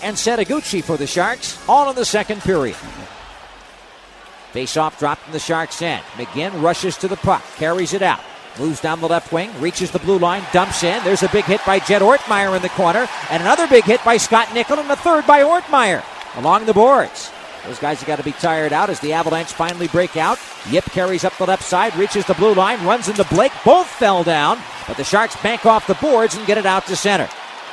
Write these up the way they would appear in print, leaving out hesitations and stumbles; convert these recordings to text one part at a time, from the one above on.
and Setaguchi for the Sharks, all in the second period. Face-off dropped in the Sharks' end. McGinn rushes to the puck, carries it out. Moves down the left wing, reaches the blue line, dumps in. There's a big hit by Jed Ortmeyer in the corner, and another big hit by Scott Nickel, and a third by Ortmeyer along the boards. Those guys have got to be tired out as the Avalanche finally break out. Yip carries up the left side, reaches the blue line, runs into Blake. Both fell down, but the Sharks bank off the boards and get it out to center.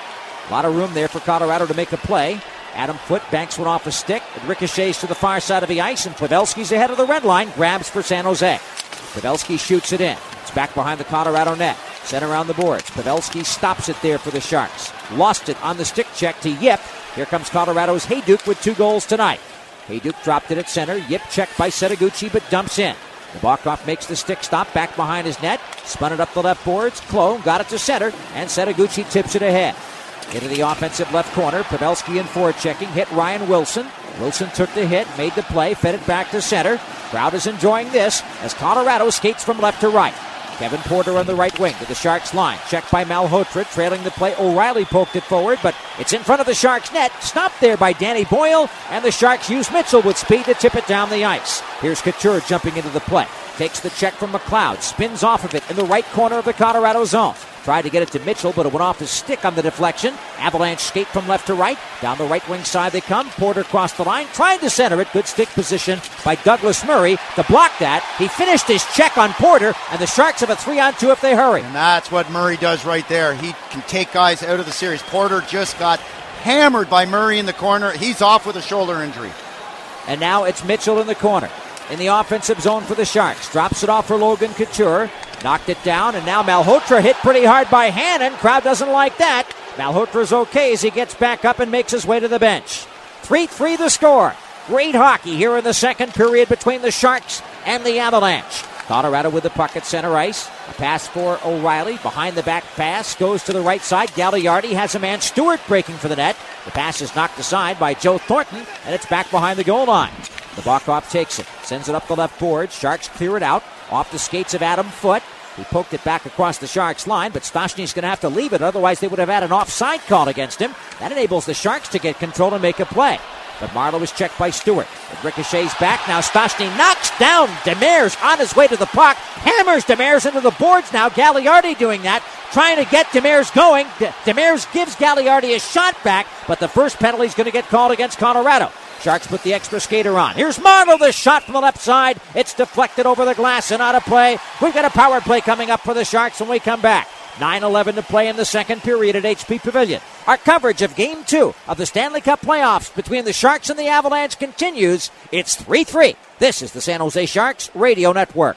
A lot of room there for Colorado to make a play. Adam Foote banks one off a stick. It ricochets to the far side of the ice, and Pavelski's ahead of the red line, grabs for San Jose. Pavelski shoots it in. It's back behind the Colorado net. Sent around the boards. Pavelski stops it there for the Sharks. Lost it on the stick check to Yip. Here comes Colorado's Hejduk with 2 goals tonight. Hejduk dropped it at center. Yip checked by Setaguchi, but dumps in. Nabokov makes the stick stop back behind his net. Spun it up the left boards. Clone got it to center, and Setaguchi tips it ahead. Into the offensive left corner. Pavelski in forechecking. Hit Ryan Wilson. Wilson took the hit, made the play, fed it back to center. Crowd is enjoying this as Colorado skates from left to right. Kevin Porter on the right wing to the Sharks line. Checked by Malhotra, trailing the play. O'Reilly poked it forward, but it's in front of the Sharks net. Stopped there by Danny Boyle, and the Sharks use Mitchell with speed to tip it down the ice. Here's Couture jumping into the play. Takes the check from McLeod, spins off of it in the right corner of the Colorado zone. Tried to get it to Mitchell, but it went off his stick on the deflection. Avalanche skate from left to right. Down the right wing side they come. Porter crossed the line, trying to center it. Good stick position by Douglas Murray to block that. He finished his check on Porter, and the Sharks have a 3-on-2 if they hurry. And that's what Murray does right there. He can take guys out of the series. Porter just got hammered by Murray in the corner. He's off with a shoulder injury. And now it's Mitchell in the corner. In the offensive zone for the Sharks. Drops it off for Logan Couture. Knocked it down, and now Malhotra hit pretty hard by Hannon. Crowd doesn't like that. Malhotra's okay as he gets back up and makes his way to the bench. 3-3 the score. Great hockey here in the second period between the Sharks and the Avalanche. Colorado with the puck at center ice. A pass for O'Reilly. Behind the back pass. Goes to the right side. Gagliardi has a man. Stewart breaking for the net. The pass is knocked aside by Joe Thornton, and it's back behind the goal line. Nabokov takes it. Sends it up the left board. Sharks clear it out. Off the skates of Adam Foote. He poked it back across the Sharks line, but Stastny's going to have to leave it. Otherwise, they would have had an offside call against him. That enables the Sharks to get control and make a play. But Marlowe was checked by Stewart. It ricochets back. Now Stastny knocks down Demers on his way to the puck. Hammers Demers into the boards now. Gagliardi doing that. Trying to get Demers going. Demers gives Gagliardi a shot back, but the first penalty is going to get called against Colorado. Sharks put the extra skater on. Here's Marlowe, the shot from the left side. It's deflected over the glass and out of play. We've got a power play coming up for the Sharks when we come back. 9:11 to play in the second period at HP Pavilion. Our coverage of Game 2 of the Stanley Cup playoffs between the Sharks and the Avalanche continues. It's 3-3. This is the San Jose Sharks Radio Network.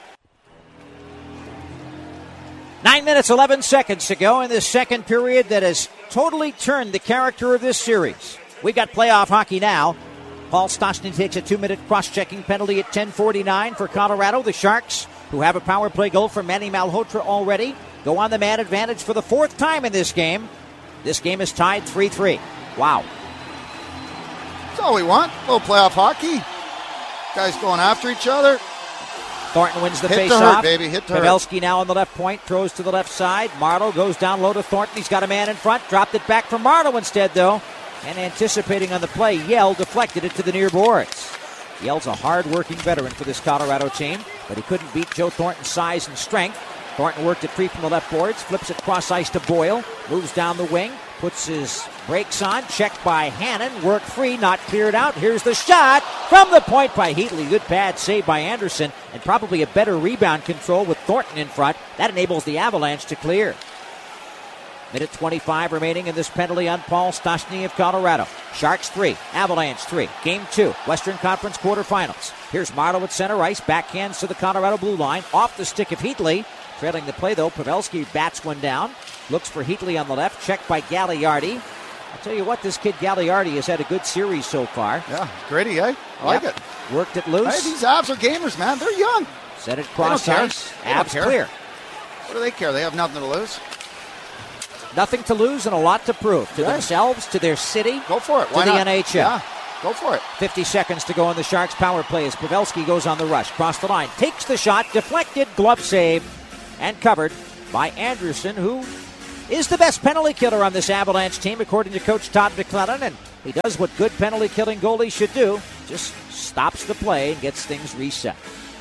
9 minutes, 11 seconds to go in this second period that has totally turned the character of this series. We've got playoff hockey now. Paul Stastny takes a 2-minute cross-checking penalty at 10:49 for Colorado. The Sharks, who have a power play goal from Manny Malhotra already, go on the man advantage for the fourth time in this game. This game is tied 3-3. Wow. That's all we want. A little playoff hockey. Guys going after each other. Thornton wins the Hit face-off. to hurt, baby. Hit to hurt. Pavelski now on the left point, throws to the left side. Marlowe goes down low to Thornton. He's got a man in front. Dropped it back for Marlowe instead, though. And anticipating on the play, Yell deflected it to the near boards. Yell's a hard-working veteran for this Colorado team, but he couldn't beat Joe Thornton's size and strength. Thornton worked it free from the left boards, flips it cross ice to Boyle, moves down the wing, puts his brakes on, checked by Hannon, worked free, not cleared out. Here's the shot from the point by Heatley. Good pad save by Anderson, and probably a better rebound control with Thornton in front. That enables the Avalanche to clear. Minute 25 remaining in this penalty on Paul Stastny of Colorado. Sharks 3, Avalanche 3. Game 2, Western Conference quarterfinals. Here's Marlowe at center ice. Backhands to the Colorado blue line. Off the stick of Heatley. Trailing the play, though, Pavelski bats one down. Looks for Heatley on the left. Checked by Gagliardi. I'll tell you what, this kid Gagliardi has had a good series so far. Yeah, gritty, eh? I like it. Worked it loose. Hey, these Avs are gamers, man. They're young. Set it cross ice. Avs clear. What do they care? They have nothing to lose. Nothing to lose and a lot to prove to themselves, to their city, go for it. Why to the not? NHL. Yeah, go for it. 50 seconds to go on the Sharks' power play as Pavelski goes on the rush. Cross the line, takes the shot, deflected, glove save, and covered by Anderson, who is the best penalty killer on this Avalanche team, according to Coach Todd McLellan. And He does what good penalty-killing goalies should do, just stops the play and gets things reset.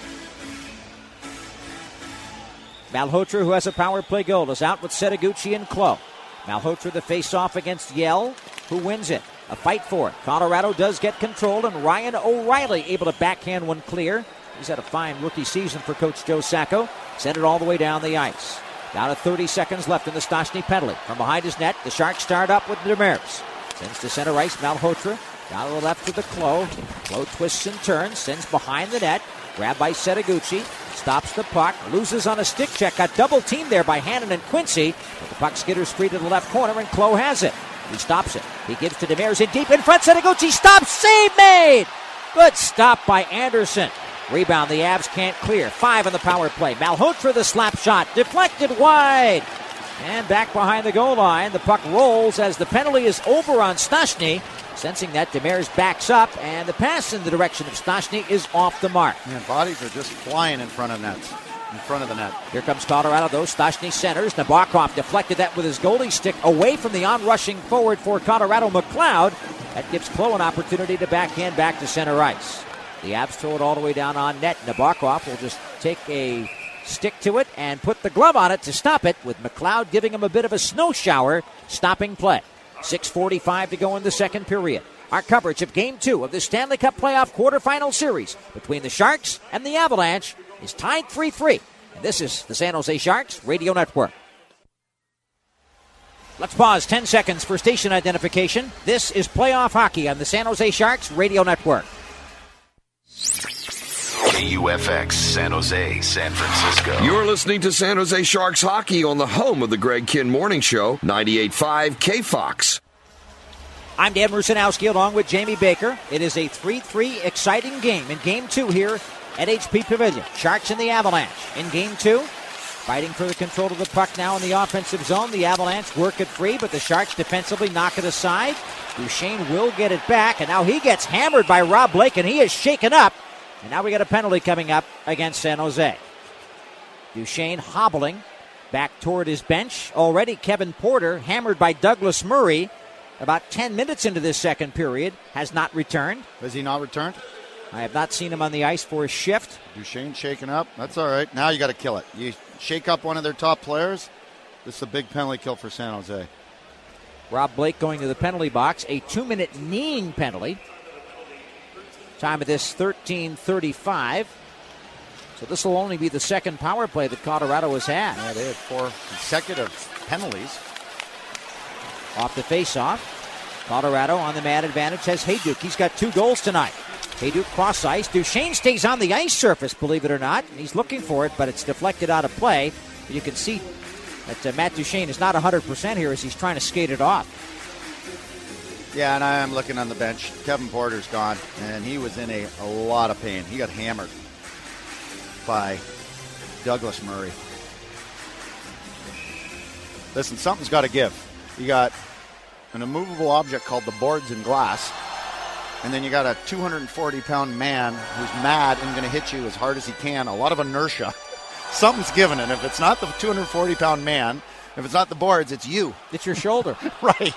Malhotra, who has a power play goal, is out with Setoguchi and Clough. Malhotra the face-off against Yell, who wins it. A fight for it. Colorado does get controlled, and Ryan O'Reilly able to backhand one clear. He's had a fine rookie season for Coach Joe Sacco. Sent it all the way down the ice. Down to 30 seconds left in the Stastny penalty. From behind his net, the Sharks start up with Demers. Sends to center ice, Malhotra. Down to the left to the Clough. Clough twists and turns, sends behind the net. Grabbed by Setoguchi. Stops the puck. Loses on a stick check. Got double teamed there by Hannon and Quincy. But the puck skitters free to the left corner, and Clough has it. He stops it. He gives to Demers in deep in front. Setoguchi stops. Save made! Good stop by Anderson. Rebound, the Avs can't clear. 5 on the power play. Malhotra the slap shot. Deflected wide. And back behind the goal line. The puck rolls as the penalty is over on Stastny. Sensing that, Demers backs up, and the pass in the direction of Stastny is off the mark. Man, bodies are just flying in front of the net. Here comes Colorado, though. Stastny centers. Nabokov deflected that with his goalie stick away from the on-rushing forward for Colorado, McLeod. That gives Clough an opportunity to backhand back to center ice. The Avs throw it all the way down on net. Nabokov will just take a stick to it and put the glove on it to stop it, with McLeod giving him a bit of a snow shower, stopping play. 6:45 to go in the second period. Our coverage of Game 2 of the Stanley Cup Playoff quarterfinal series between the Sharks and the Avalanche is tied 3-3. And this is the San Jose Sharks Radio Network. Let's pause 10 seconds for station identification. This is Playoff Hockey on the San Jose Sharks Radio Network. KUFX, San Jose, San Francisco. You're listening to San Jose Sharks hockey on the home of the Greg Kihn Morning Show, 98.5 KFOX. I'm Dan Rusanowski along with Jamie Baker. It is a 3-3 exciting game in Game 2 here at HP Pavilion. Sharks and the Avalanche in Game 2. Fighting for the control of the puck now in the offensive zone. The Avalanche work it free, but the Sharks defensively knock it aside. Duchesne will get it back, and now he gets hammered by Rob Blake, and he is shaken up. And now we got a penalty coming up against San Jose. Duchesne hobbling back toward his bench. Already Kevin Porter, hammered by Douglas Murray, about 10 minutes into this second period, has not returned. Has he not returned? I have not seen him on the ice for a shift. Duchesne shaking up. That's all right. Now you got to kill it. You shake up one of their top players, this is a big penalty kill for San Jose. Rob Blake going to the penalty box. A 2-minute kneeing penalty. Time of this 13:35. So this will only be the second power play that Colorado has had. Yeah, they had 4 consecutive penalties. Off the face-off. Colorado on the man advantage has Hejduk. He's got 2 goals tonight. Hejduk cross ice. Duchesne stays on the ice surface, believe it or not. And he's looking for it, but it's deflected out of play. You can see that Matt Duchesne is not 100% here as he's trying to skate it off. Yeah, and I am looking on the bench. Kevin Porter's gone, and he was in a lot of pain. He got hammered by Douglas Murray. Listen, something's got to give. You got an immovable object called the boards and glass, and then you got a 240-pound man who's mad and going to hit you as hard as he can. A lot of inertia. Something's given, and if it's not the 240-pound man, if it's not the boards, it's you. It's your shoulder. Right.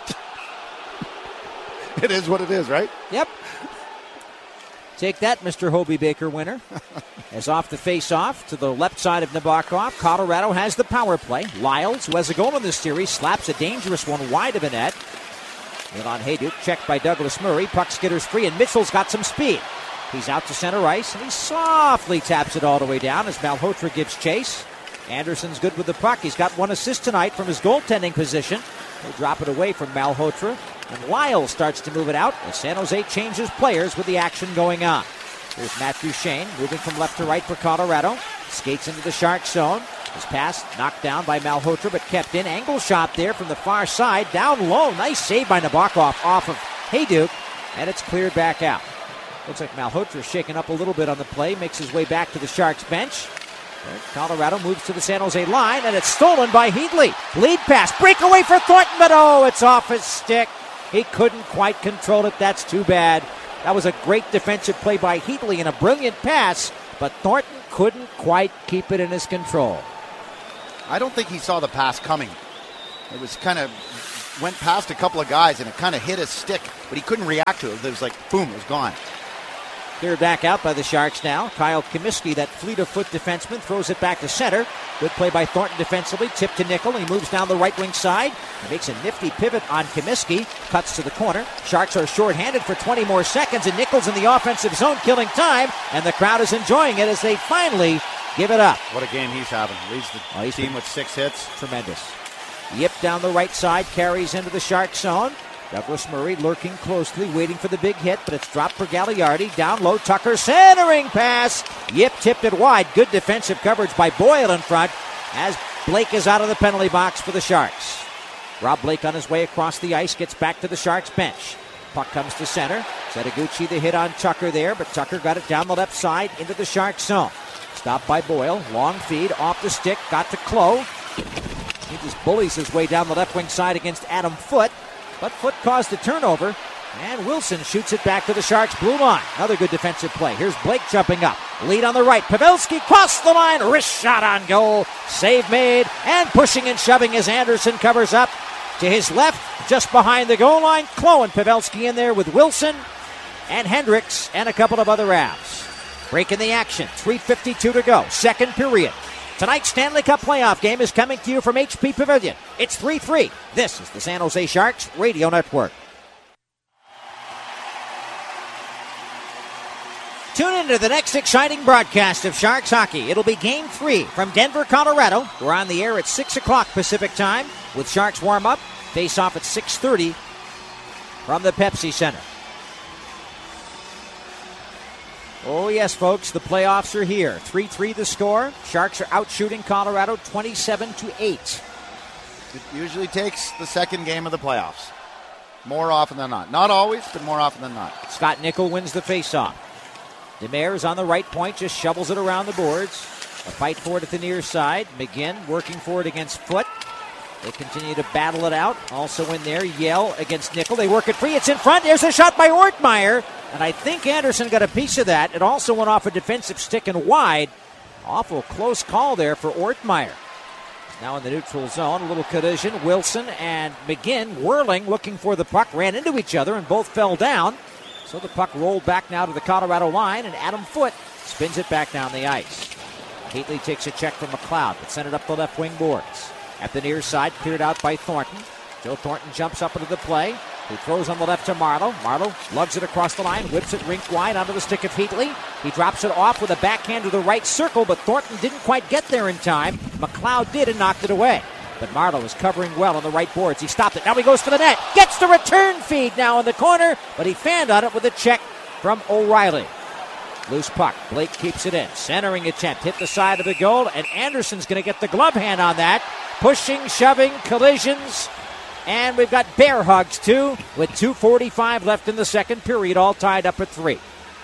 It is what it is, right? Yep. Take that, Mr. Hobie Baker winner. As off the face-off to the left side of Nabokov, Colorado has the power play. Lyles, who has a goal in this series, slaps a dangerous one wide of the net. Milan Hejduk checked by Douglas Murray. Puck skitters free, and Mitchell's got some speed. He's out to center ice, and he softly taps it all the way down as Malhotra gives chase. Anderson's good with the puck. He's got 1 assist tonight from his goaltending position. They drop it away from Malhotra. And Lyles starts to move it out as San Jose changes players with the action going on. Here's Matt Duchesne moving from left to right for Colorado. Skates into the Shark zone. His pass knocked down by Malhotra but kept in. Angle shot there from the far side. Down low. Nice save by Nabokov off of Hejduk. And it's cleared back out. Looks like Malhotra shaken up a little bit on the play. Makes his way back to the Sharks bench. Colorado moves to the San Jose line, and it's stolen by Heatley. Lead pass. Breakaway for Thornton, but it's off his stick. He couldn't quite control it. That's too bad. That was a great defensive play by Heatley and a brilliant pass, but Thornton couldn't quite keep it in his control. I don't think he saw the pass coming. It was kind of went past a couple of guys and it kind of hit his stick, but he couldn't react to it. It was like, boom, it was gone. Cleared back out by the Sharks now. Kyle Comiskey, that fleet-of-foot defenseman, throws it back to center. Good play by Thornton defensively. Tip to Nickel. He moves down the right wing side. He makes a nifty pivot on Comiskey. Cuts to the corner. Sharks are shorthanded for 20 more seconds, and Nickel's in the offensive zone killing time, and the crowd is enjoying it as they finally give it up. What a game he's having. Leads the team with 6 hits. Tremendous. Yip down the right side, carries into the Shark zone. Douglas Murray lurking closely, waiting for the big hit, but it's dropped for Gagliardi. Down low, Tucker centering pass. Yip tipped it wide. Good defensive coverage by Boyle in front as Blake is out of the penalty box for the Sharks. Rob Blake on his way across the ice, gets back to the Sharks bench. Puck comes to center. Setaguchi the hit on Tucker there, but Tucker got it down the left side into the Sharks zone. Stopped by Boyle. Long feed off the stick. Got to Clough. He just bullies his way down the left wing side against Adam Foote. But Foote caused the turnover, and Wilson shoots it back to the Sharks' blue line. Another good defensive play. Here's Blake jumping up. Lead on the right. Pavelski crossed the line. Wrist shot on goal. Save made. And pushing and shoving as Anderson covers up. To his left, just behind the goal line, Clough and Pavelski in there with Wilson and Hendricks and a couple of other Avs. Breaking the action. 3:52 to go. Second period. Tonight's Stanley Cup playoff game is coming to you from HP Pavilion. It's 3-3. This is the San Jose Sharks Radio Network. Tune into the next exciting broadcast of Sharks hockey. It'll be Game 3 from Denver, Colorado. We're on the air at 6 o'clock Pacific time with Sharks warm-up. Face-off at 6:30 from the Pepsi Center. Oh, yes, folks, the playoffs are here. 3-3 the score. Sharks are out-shooting Colorado 27-8. It usually takes the second game of the playoffs. More often than not. Not always, but more often than not. Scott Nickel wins the faceoff. Demers on the right point, just shovels it around the boards. A fight for it at the near side. McGinn working for it against Foote. They continue to battle it out. Also in there, Yell against Nickel. They work it free. It's in front. There's a shot by Ortmeyer. And I think Anderson got a piece of that. It also went off a defensive stick and wide. Awful close call there for Ortmeyer. Now in the neutral zone, a little collision. Wilson and McGinn whirling, looking for the puck, ran into each other and both fell down. So the puck rolled back now to the Colorado line, and Adam Foote spins it back down the ice. Heatley takes a check from McLeod, but sent it up the left wing boards. At the near side, cleared out by Thornton. Joe Thornton jumps up into the play. He throws on the left to Marleau. Marleau lugs it across the line, whips it rink wide onto the stick of Heatley. He drops it off with a backhand to the right circle, but Thornton didn't quite get there in time. McLeod did and knocked it away. But Marleau is covering well on the right boards. He stopped it. Now he goes for the net. Gets the return feed now in the corner, but he fanned on it with a check from O'Reilly. Loose puck. Blake keeps it in. Centering attempt. Hit the side of the goal, and Anderson's going to get the glove hand on that. Pushing, shoving, collisions. And we've got bear hugs, too, with 2:45 left in the second period, all tied up at 3.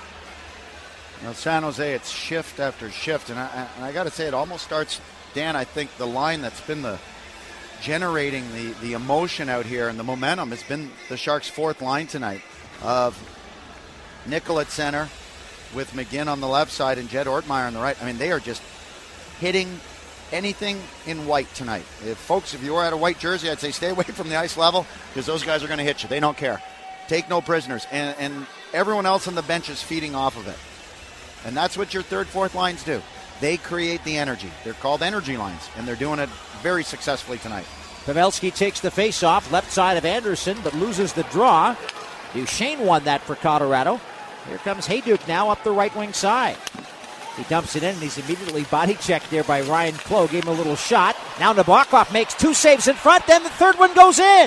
Now, San Jose, it's shift after shift. And I got to say, it almost starts, Dan, I think the line that's been generating the emotion out here and the momentum has been the Sharks' fourth line tonight of Nickel at center with McGinn on the left side and Jed Ortmeyer on the right. I mean, they are just hitting anything in white tonight. If you are at a white jersey, I'd say stay away from the ice level because those guys are going to hit you. They don't care. Take no prisoners. And everyone else on the bench is feeding off of it. And that's what your third, fourth lines do. They create the energy. They're called energy lines, and they're doing it very successfully tonight. Pavelski takes the face-off, left side of Anderson, but loses the draw. Duchesne won that for Colorado. Here comes Hayduk now up the right wing side. He dumps it in, and he's immediately body checked there by Ryan Clough. Gave him a little shot. Now Nabokov makes 2 saves in front, then the third one goes in.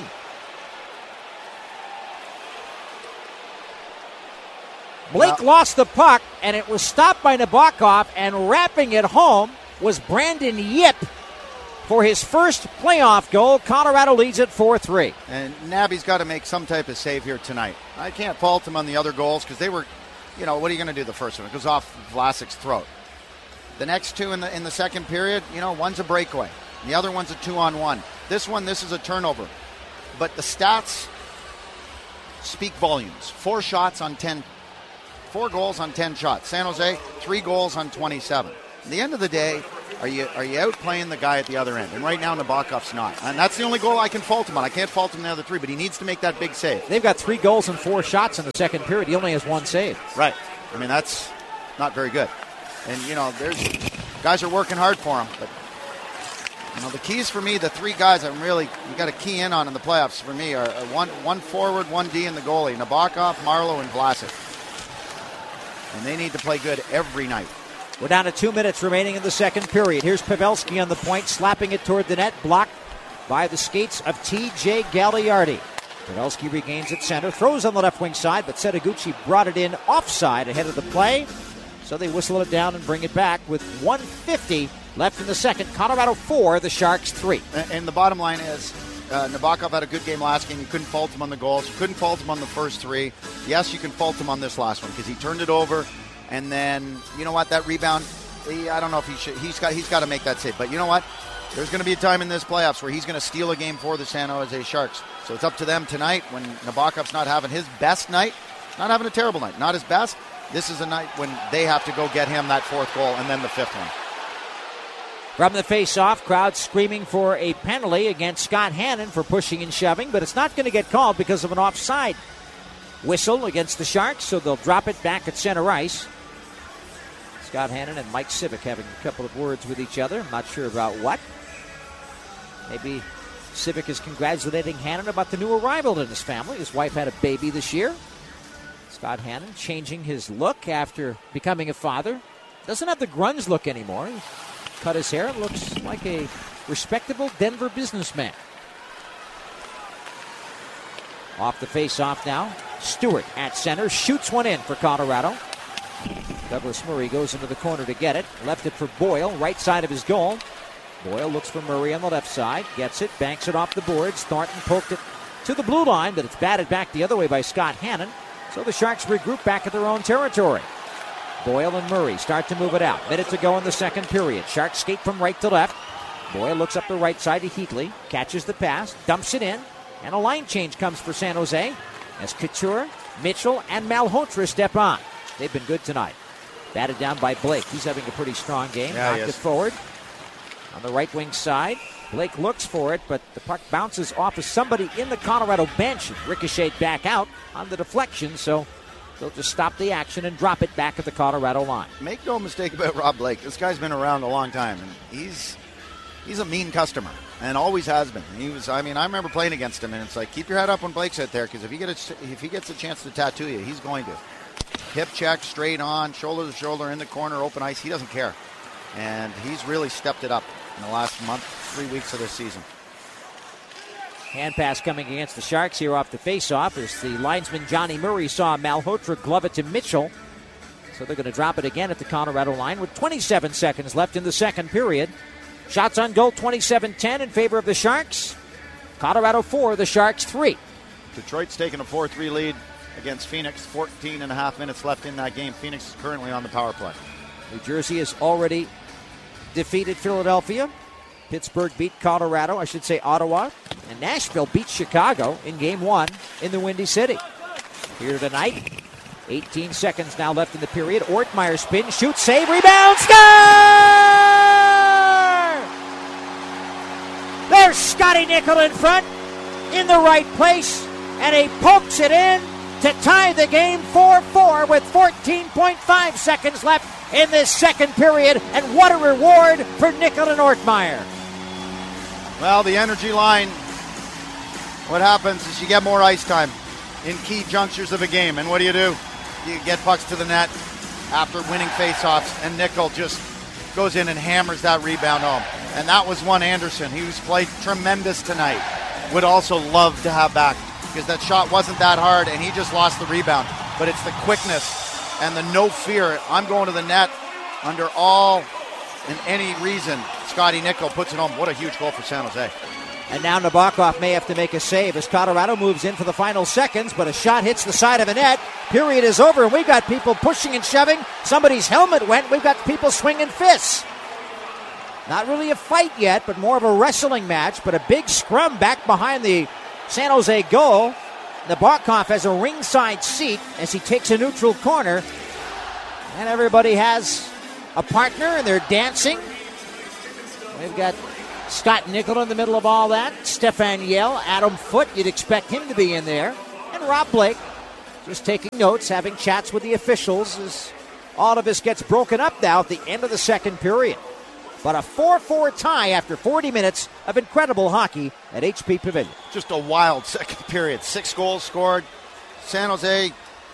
Blake lost the puck, and it was stopped by Nabokov, and wrapping it home was Brandon Yip for his first playoff goal. Colorado leads at 4-3. And Nabby's got to make some type of save here tonight. I can't fault him on the other goals because they were, what are you going to do the first one? It goes off Vlasic's throat. The next two in the second period, one's a breakaway. The other one's a 2-on-1. This is a turnover. But the stats speak volumes. 4 goals on 10 shots. San Jose, 3 goals on 27. At the end of the day, are you outplaying the guy at the other end? And right now Nabokov's not. And that's the only goal I can fault him on. I can't fault him in the other three, but he needs to make that big save. They've got 3 goals and 4 shots in the second period. He only has 1 save. Right. I mean, that's not very good. And, there's guys are working hard for him. But, the keys for me, the 3 guys you got to key in on in the playoffs for me are one forward, 1 D, and the goalie. Nabokov, Marleau, and Vlasic. And they need to play good every night. We're down to 2 minutes remaining in the second period. Here's Pavelski on the point, slapping it toward the net, blocked by the skates of T.J. Gagliardi. Pavelski regains at center, throws on the left wing side, but Setoguchi brought it in offside ahead of the play. So they whistle it down and bring it back with 1:50 left in the second. Colorado 4, the Sharks 3. And the bottom line is, Nabokov had a good game last game. You couldn't fault him on the goals. You couldn't fault him on the first 3. Yes, you can fault him on this last one because he turned it over. And then, you know what, that rebound, I don't know if he's got to make that save. But you know what? There's going to be a time in this playoffs where he's going to steal a game for the San Jose Sharks. So it's up to them tonight when Nabokov's not having his best night, not having a terrible night, not his best. This is a night when they have to go get him that 4th goal and then the 5th one. From the face-off, crowd screaming for a penalty against Scott Hannon for pushing and shoving, but it's not going to get called because of an offside whistle against the Sharks, so they'll drop it back at center ice. Scott Hannon and Mike Civic having a couple of words with each other. I'm not sure about what. Maybe Civic is congratulating Hannon about the new arrival in his family. His wife had a baby this year. Scott Hannon changing his look after becoming a father. Doesn't have the grunge look anymore. He cut his hair and looks like a respectable Denver businessman. Off the face-off now. Stewart at center. Shoots one in for Colorado. Douglas Murray goes into the corner to get it. Left it for Boyle, right side of his goal. Boyle looks for Murray on the left side. Gets it, banks it off the boards. Thornton poked it to the blue line, but it's batted back the other way by Scott Hannon. So the Sharks regroup back at their own territory. Boyle and Murray start to move it out. Minute to go in the second period. Sharks skate from right to left. Boyle looks up the right side to Heatley. Catches the pass, dumps it in, and a line change comes for San Jose as Couture, Mitchell, and Malhotra step on. They've been good tonight. Batted down by Blake. He's having a pretty strong game. Knocked it forward on the right wing side. Blake looks for it, but the puck bounces off of somebody in the Colorado bench and ricocheted back out on the deflection, so they'll just stop the action and drop it back at the Colorado line. Make no mistake about Rob Blake. This guy's been around a long time, and he's a mean customer and always has been. I remember playing against him, and it's like, keep your head up when Blake's out there, because if he gets a chance to tattoo you, he's going to. Hip check, straight on, shoulder to shoulder, in the corner, open ice. He doesn't care. And he's really stepped it up in the last month, 3 weeks of this season. Hand pass coming against the Sharks here off the face-off as the linesman Johnny Murray saw Malhotra glove it to Mitchell. So they're going to drop it again at the Colorado line with 27 seconds left in the second period. Shots on goal, 27-10 in favor of the Sharks. Colorado 4, the Sharks 3. Detroit's taking a 4-3 lead against Phoenix. 14 and a half minutes left in that game. Phoenix is currently on the power play. New Jersey has already defeated Philadelphia. Pittsburgh beat Colorado, Ottawa. And Nashville beat Chicago in Game 1 in the Windy City. Here tonight, 18 seconds now left in the period. Ortmeyer spin, shoots, save, rebound, score! There's Scotty Nickel in front, in the right place, and he pokes it in to tie the game 4-4 with 14.5 seconds left in this second period. And what a reward for Nickel and Ortmeyer. Well, the energy line, what happens is you get more ice time in key junctures of a game. And what do? You get pucks to the net after winning faceoffs, and Nickel just goes in and hammers that rebound home. And that was one Anderson, who's played tremendous tonight, would also love to have back, because that shot wasn't that hard, and he just lost the rebound. But it's the quickness and the no fear. I'm going to the net under all and any reason. Scotty Nickel puts it home. What a huge goal for San Jose. And now Nabokov may have to make a save as Colorado moves in for the final seconds, but a shot hits the side of the net. Period is over, and we've got people pushing and shoving. Somebody's helmet went. We've got people swinging fists. Not really a fight yet, but more of a wrestling match, but a big scrum back behind the San Jose goal. Nabokov has a ringside seat as he takes a neutral corner, and everybody has a partner, and they're dancing We've got Scott Nickel in the middle of all that. Stefan Yell, Adam Foote, you'd expect him to be in there. And Rob Blake just taking notes, having chats with the officials as all of this gets broken up now at the end of the second period. But a 4-4 tie after 40 minutes of incredible hockey at HP Pavilion. Just a wild second period. 6 goals scored. San Jose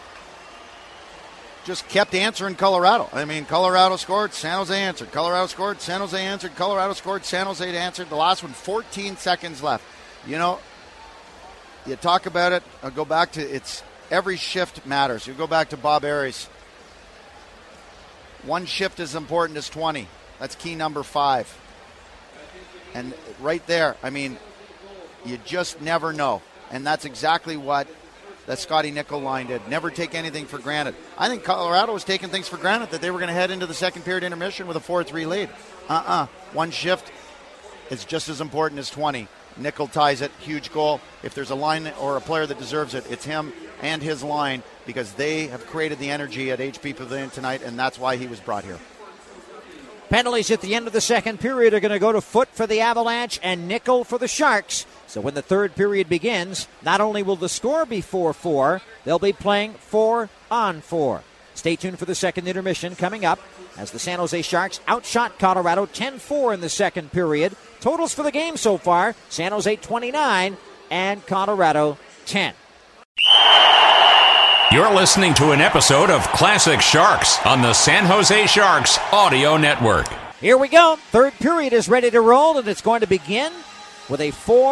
just kept answering Colorado. I mean, Colorado scored, San Jose answered. Colorado scored, San Jose answered. Colorado scored, San Jose answered. The last one, 14 seconds left. You know, you talk about it, I'll go back to it's every shift matters. You go back to Bob Aries. One shift is important as 20. That's key number 5. And right there, I mean, you just never know. And that's exactly what that Scotty Nickel line did. Never take anything for granted. I think Colorado was taking things for granted that they were going to head into the second period intermission with a 4-3 lead. One shift is just as important as 20. Nickel ties it. Huge goal. If there's a line or a player that deserves it, it's him and his line, because they have created the energy at HP Pavilion tonight, and that's why he was brought here. Penalties at the end of the second period are going to go to Foote for the Avalanche and Nickel for the Sharks. So when the third period begins, not only will the score be 4-4, they'll be playing 4-on-4. Stay tuned for the second intermission coming up as the San Jose Sharks outshot Colorado 10-4 in the second period. Totals for the game so far, San Jose 29 and Colorado 10. You're listening to an episode of Classic Sharks on the San Jose Sharks Audio Network. Here we go. Third period is ready to roll, and it's going to begin with a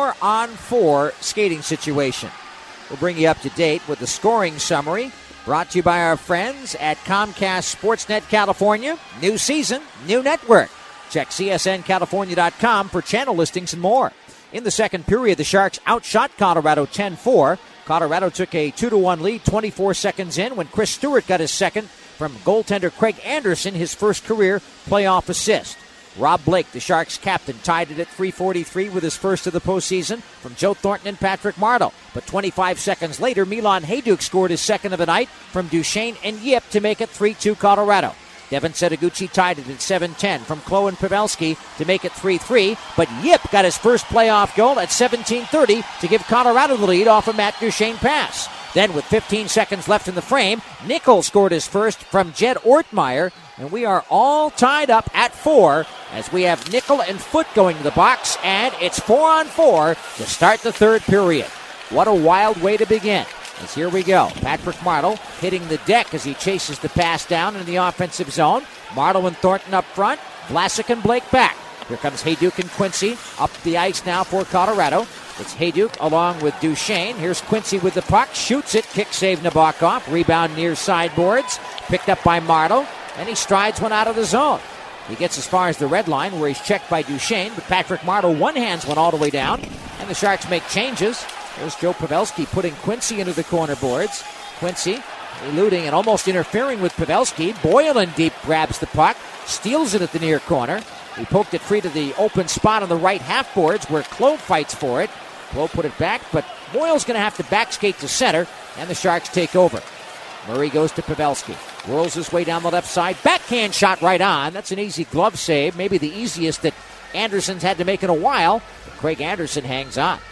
4-on-4 skating situation. We'll bring you up to date with the scoring summary brought to you by our friends at Comcast Sportsnet California. New season, new network. Check csncalifornia.com for channel listings and more. In the second period, the Sharks outshot Colorado 10-4. Colorado took a 2-1 lead 24 seconds in when Chris Stewart got his second from goaltender Craig Anderson, his first career playoff assist. Rob Blake, the Sharks captain, tied it at .343 with his first of the postseason from Joe Thornton and Patrick Marleau. But 25 seconds later, Milan Hajduk scored his second of the night from Duchesne and Yip to make it 3-2 Colorado. Devin Setoguchi tied it at 7:10 from Chloe Pavelski to make it 3-3, but Yip got his first playoff goal at 17:30 to give Colorado the lead off a Matt Duchesne pass. Then with 15 seconds left in the frame, Nickel scored his first from Jed Ortmeyer, and we are all tied up at 4 as we have Nickel and Foote going to the box, and it's 4-on-4 to start the third period. What a wild way to begin. As here we go. Patrick Marleau hitting the deck as he chases the pass down in the offensive zone. Marleau and Thornton up front. Vlasic and Blake back. Here comes Hajduk and Quincy up the ice now for Colorado. It's Hajduk along with Duchesne. Here's Quincy with the puck. Shoots it. Kick save Nabokov. Rebound near sideboards. Picked up by Marleau. And he strides one out of the zone. He gets as far as the red line where he's checked by Duchesne. But Patrick Marleau one-hands one all the way down. And the Sharks make changes. There's Joe Pavelski putting Quincy into the corner boards. Quincy eluding and almost interfering with Pavelski. Boylan deep grabs the puck, steals it at the near corner. He poked it free to the open spot on the right half boards where Clowe fights for it. Clowe put it back, but Boyle's going to have to back skate to center, and the Sharks take over. Murray goes to Pavelski. Whirls his way down the left side. Backhand shot right on. That's an easy glove save, maybe the easiest that Anderson's had to make in a while. But Craig Anderson hangs on.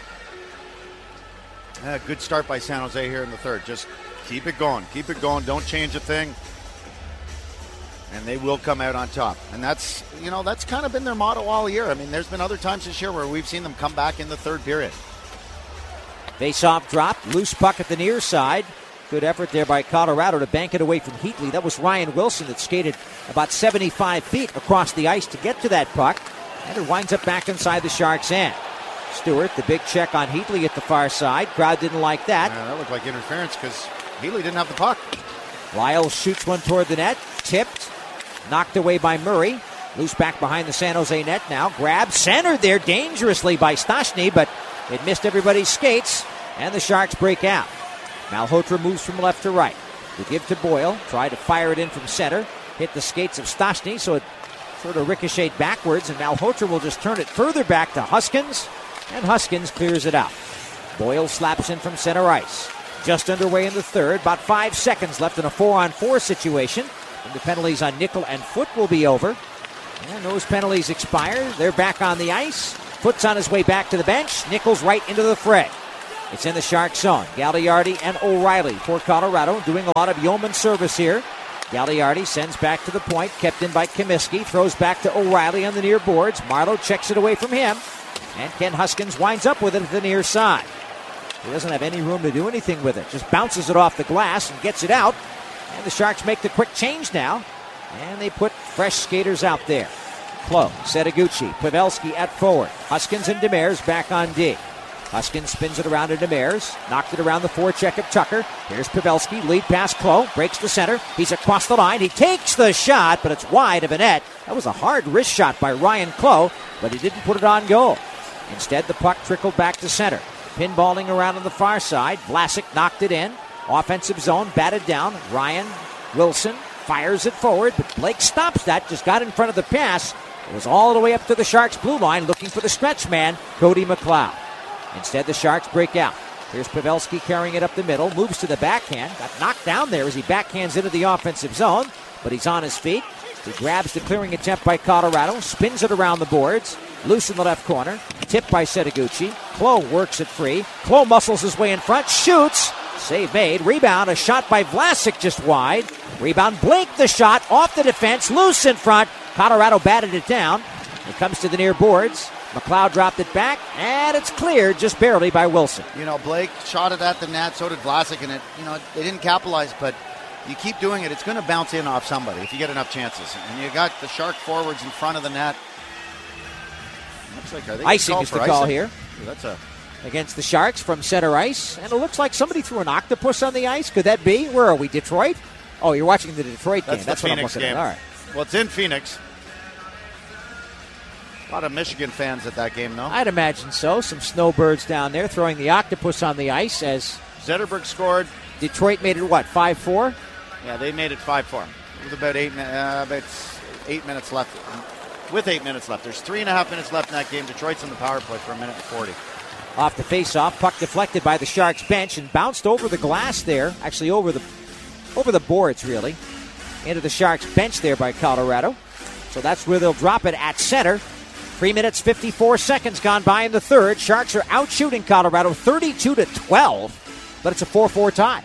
Good start by San Jose here in the third. Just keep it going. Keep it going. Don't change a thing. And they will come out on top. And that's kind of been their motto all year. I mean, there's been other times this year where we've seen them come back in the third period. Face-off dropped. Loose puck at the near side. Good effort there by Colorado to bank it away from Heatley. That was Ryan Wilson that skated about 75 feet across the ice to get to that puck. And it winds up back inside the Sharks' end. Stewart, the big check on Heatley at the far side. Crowd didn't like that. Yeah, that looked like interference because Heatley didn't have the puck. Lyle shoots one toward the net. Tipped. Knocked away by Murray. Loose back behind the San Jose net now. Grabbed. Centered there dangerously by Stastny, but it missed everybody's skates. And the Sharks break out. Malhotra moves from left to right. To give to Boyle. Try to fire it in from center. Hit the skates of Stastny, so it sort of ricocheted backwards, and Malhotra will just turn it further back to Huskins. And Huskins clears it out. Boyle slaps in from center ice. Just underway in the third. About 5 seconds left in a 4-on-4 situation. And the penalties on Nickel and Foote will be over. And those penalties expired. They're back on the ice. Foote's on his way back to the bench. Nichols right into the fray. It's in the Sharks zone. Gagliardi and O'Reilly for Colorado, doing a lot of yeoman service here. Gagliardi sends back to the point, kept in by Comiskey, throws back to O'Reilly on the near boards. Marleau checks it away from him, and Ken Huskins winds up with it at the near side. He doesn't have any room to do anything with it. Just bounces it off the glass and gets it out. And the Sharks make the quick change now, and they put fresh skaters out there. Klo, Setoguchi, Pavelski at forward. Huskins and Demers back on D. Huskins spins it around to Demers. Knocked it around the forecheck of Tucker. Here's Pavelski. Lead pass Klo. Breaks the center. He's across the line. He takes the shot, but it's wide of the net. That was a hard wrist shot by Ryan Klo, but he didn't put it on goal. Instead, the puck trickled back to center. Pinballing around on the far side. Vlasic knocked it in. Offensive zone, batted down. Ryan Wilson fires it forward, but Blake stops that. Just got in front of the pass. It was all the way up to the Sharks' blue line, looking for the stretch man, Cody McLeod. Instead, the Sharks break out. Here's Pavelski carrying it up the middle, moves to the backhand, got knocked down there as he backhands into the offensive zone, but he's on his feet. He grabs the clearing attempt by Colorado, spins it around the boards, loose in the left corner, tipped by Setoguchi. Klo works it free. Klo muscles his way in front, shoots, save made, rebound, a shot by Vlasic just wide. Rebound, Blake the shot, off the defense, loose in front. Colorado batted it down. It comes to the near boards. McLeod dropped it back, and it's cleared just barely by Wilson. Blake shot it at the net, so did Vlasic, and they didn't capitalize, but you keep doing it, it's going to bounce in off somebody if you get enough chances. And you got the Shark forwards in front of the net. Looks like, icing is the call here. That's against the Sharks from center ice, and it looks like somebody threw an octopus on the ice. Could that be? Where are we, Detroit? Oh, you're watching the Detroit game. That's what I'm looking at. All right. Well, it's in Phoenix. A lot of Michigan fans at that game, though. I'd imagine so. Some snowbirds down there throwing the octopus on the ice as Zetterberg scored. Detroit made it, 5-4? Yeah, they made it 5-4. With about 8 minutes left. With 8 minutes left. There's 3.5 minutes left in that game. Detroit's on the power play for 1:40. Off the face-off, puck deflected by the Sharks bench and bounced over the glass there. Actually, over the boards, really. Into the Sharks bench there by Colorado. So that's where they'll drop it at center. 3 minutes, 54 seconds gone by in the third. Sharks are out shooting Colorado 32-12, but it's a 4-4 tie.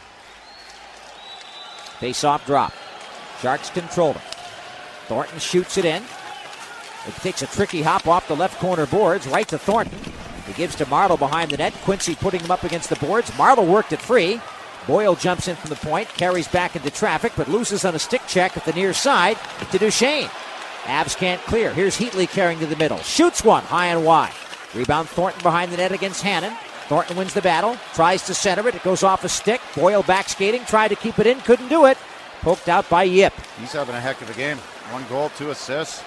Face-off drop. Sharks control it. Thornton shoots it in. It takes a tricky hop off the left corner boards, right to Thornton. He gives to Marleau behind the net. Quincy putting him up against the boards. Marleau worked it free. Boyle jumps in from the point, carries back into traffic, but loses on a stick check at the near side to Duchesne. Avs can't clear. Here's Heatley carrying to the middle. Shoots one high and wide. Rebound Thornton behind the net against Hannon. Thornton wins the battle. Tries to center it. It goes off a stick. Boyle back skating. Tried to keep it in. Couldn't do it. Poked out by Yip. He's having a heck of a game. 1 goal, 2 assists.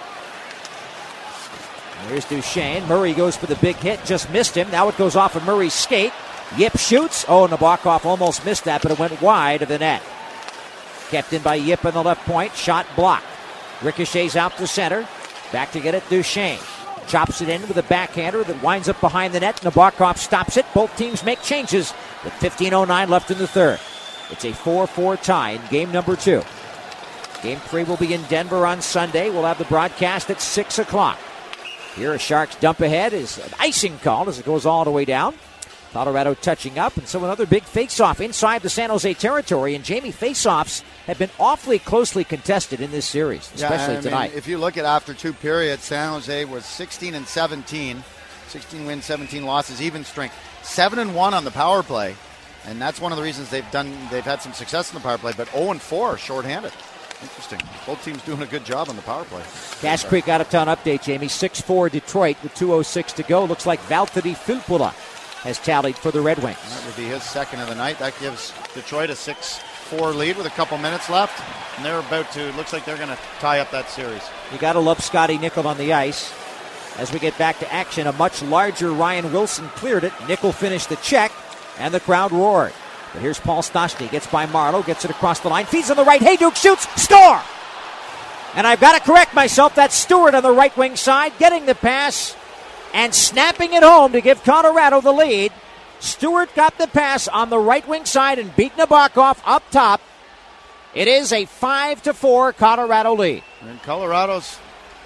And here's Duchesne. Murray goes for the big hit. Just missed him. Now it goes off of Murray's skate. Yip shoots. Oh, Nabokov almost missed that, but it went wide of the net. Kept in by Yip on the left point. Shot blocked. Ricochets out to center. Back to get it, Duchesne. Chops it in with a backhander that winds up behind the net. Nabokov stops it. Both teams make changes with 15:09 left in the third. It's a 4-4 tie in game number 2. Game 3 will be in Denver on Sunday. We'll have the broadcast at 6 o'clock. Here a Sharks dump ahead is an icing call as it goes all the way down. Colorado touching up, and so another big face-off inside the San Jose territory. And Jamie, face-offs have been awfully closely contested in this series, especially tonight. If you look at after 2 periods, San Jose was 16-17, 16 wins, 17 losses, even strength. 7-1 on the power play, and that's one of the reasons they've had some success in the power play. But 0-4 shorthanded. Interesting. Both teams doing a good job on the power play. Cache Creek out of town update, Jamie. 6-4 Detroit with 2:06 to go. Looks like Valtteri Filppula has tallied for the Red Wings. That would be his second of the night. That gives Detroit a 6-4 lead with a couple minutes left. And they're about to, looks like they're going to tie up that series. You got to love Scotty Nickel on the ice. As we get back to action, a much larger Ryan Wilson cleared it. Nickel finished the check, and the crowd roared. But here's Paul Stastny. Gets by Marleau, gets it across the line, feeds on the right. Hejduk shoots, score! And I've got to correct myself. That's Stewart on the right wing side, getting the pass and snapping it home to give Colorado the lead. Stewart got the pass on the right wing side and beat Nabokov up top. It is a 5-4 Colorado lead. And Colorado's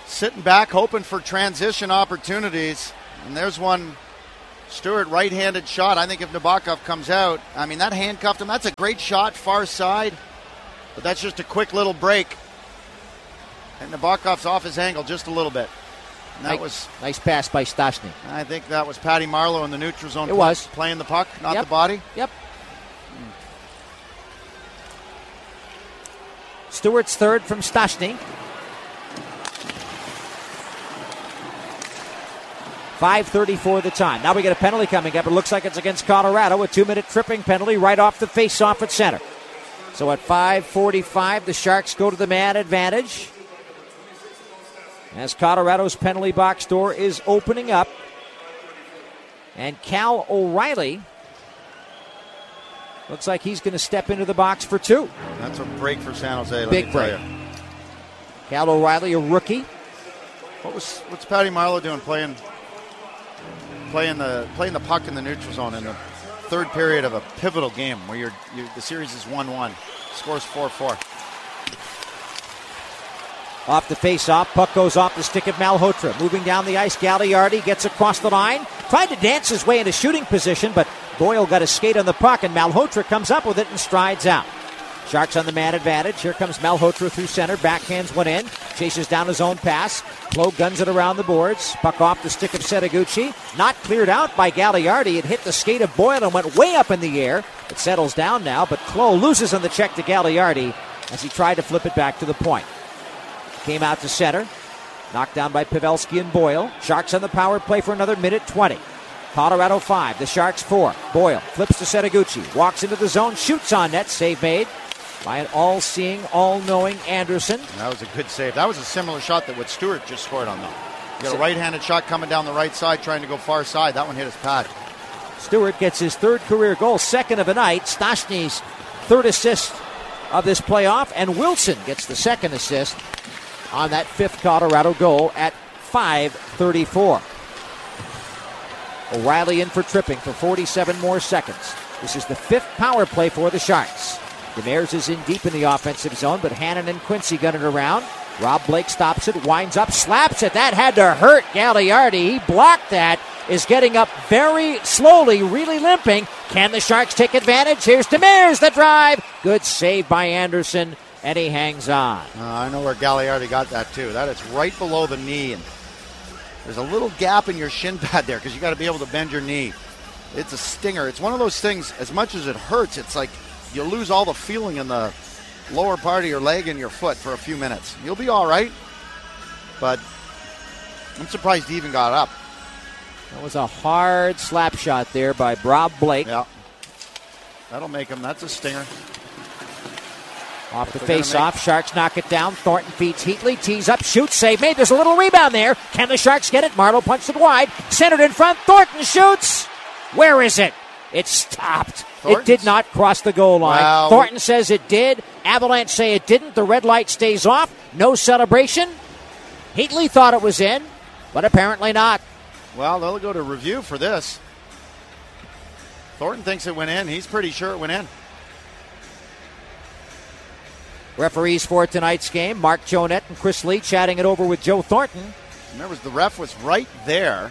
sitting back, hoping for transition opportunities. And there's one, Stewart, right-handed shot. I think if Nabokov comes out, I mean, that handcuffed him. That's a great shot, far side. But that's just a quick little break. And Nabokov's off his angle just a little bit. And that was nice pass by Stastny. I think that was Patty Marleau in the neutral zone. It was. Playing the puck, not the body. Yep. Stewart's third from Stastny. 5:34 the time. Now we get a penalty coming up. It looks like it's against Colorado. A 2-minute tripping penalty right off the face-off at center. So at 5:45, the Sharks go to the man advantage. As Colorado's penalty box door is opening up. And Cal O'Reilly looks like he's going to step into the box for two. That's a break for San Jose. Big break. Cal O'Reilly, a rookie. What's Patty Marleau doing playing the puck in the neutral zone in the third period of a pivotal game where the series is 1-1, scores 4-4. Off the face-off, puck goes off the stick of Malhotra. Moving down the ice, Gagliardi gets across the line. Tried to dance his way into shooting position, but Boyle got a skate on the puck, and Malhotra comes up with it and strides out. Sharks on the man advantage. Here comes Malhotra through center. Backhands one in. Chases down his own pass. Klo guns it around the boards. Puck off the stick of Setoguchi. Not cleared out by Gagliardi. It hit the skate of Boyle and went way up in the air. It settles down now, but Klo loses on the check to Gagliardi as he tried to flip it back to the point. Came out to center. Knocked down by Pavelski and Boyle. Sharks on the power play for another minute 20. Colorado 5, the Sharks 4. Boyle flips to Setoguchi. Walks into the zone, shoots on net. Save made by an all-seeing, all-knowing Anderson. That was a good save. That was a similar shot that what Stewart just scored on, though. You got a right-handed shot coming down the right side, trying to go far side. That one hit his pad. Stewart gets his third career goal, second of the night. Stastny's third assist of this playoff, and Wilson gets the second assist on that fifth Colorado goal at 5:34. O'Reilly in for tripping for 47 more seconds. This is the fifth power play for the Sharks. Demers is in deep in the offensive zone, but Hannon and Quincy gun it around. Rob Blake stops it, winds up, slaps it. That had to hurt Gagliardi. He blocked that, is getting up very slowly, really limping. Can the Sharks take advantage? Here's Demers, the drive. Good save by Anderson, and he hangs on. I know where Gagliardi got that, too. That is right below the knee, and there's a little gap in your shin pad there because you got to be able to bend your knee. It's a stinger. It's one of those things, as much as it hurts, it's like you lose all the feeling in the lower part of your leg and your foot for a few minutes. You'll be all right, but I'm surprised he even got up. That was a hard slap shot there by Rob Blake. Yeah. That'll make him. That's a stinger. Off the face-off, Sharks knock it down. Thornton feeds Heatley, tees up, shoots, save made. There's a little rebound there. Can the Sharks get it? Marleau punched it wide. Centered in front. Thornton shoots. Where is it? It stopped. It did not cross the goal line. Wow. Thornton says it did. Avalanche say it didn't. The red light stays off. No celebration. Heatley thought it was in, but apparently not. Well, they'll go to review for this. Thornton thinks it went in. He's pretty sure it went in. Referees for tonight's game, Mark Jonette and Chris Lee chatting it over with Joe Thornton. Remember, the ref was right there.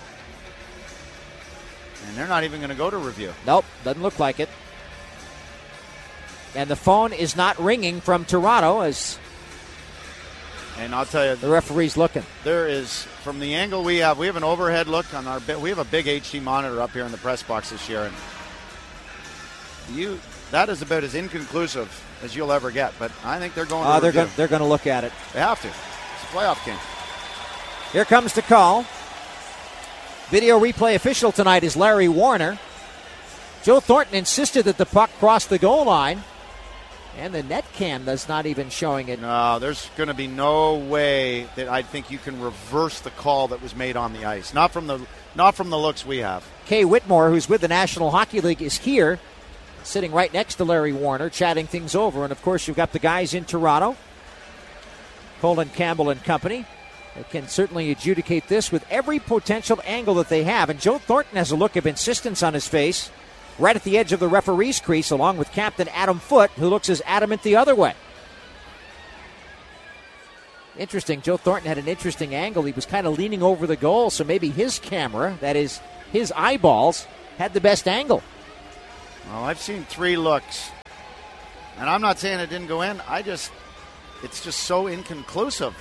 And they're not even going to go to review. Nope, doesn't look like it. And the phone is not ringing from Toronto as and I'll tell you, the referee's looking. There is, from the angle we have an overhead look on we have a big HD monitor up here in the press box this year, and that is about as inconclusive as you'll ever get. But I think they're going to review. They're going to look at it. They have to. It's a playoff game. Here comes the call. Video replay official tonight is Larry Warner. Joe Thornton insisted that the puck crossed the goal line, and the net cam is not even showing it. No, there's going to be no way that I think you can reverse the call that was made on the ice. Not from the looks we have. Kay Whitmore, who's with the National Hockey League, is here, sitting right next to Larry Warner, chatting things over. And, of course, you've got the guys in Toronto, Colin Campbell and company. They can certainly adjudicate this with every potential angle that they have. And Joe Thornton has a look of insistence on his face right at the edge of the referee's crease, along with Captain Adam Foote, who looks as adamant the other way. Interesting. Joe Thornton had an interesting angle. He was kind of leaning over the goal, so maybe his camera, that is his eyeballs, had the best angle. Well, I've seen 3 looks, and I'm not saying it didn't go in. It's just so inconclusive.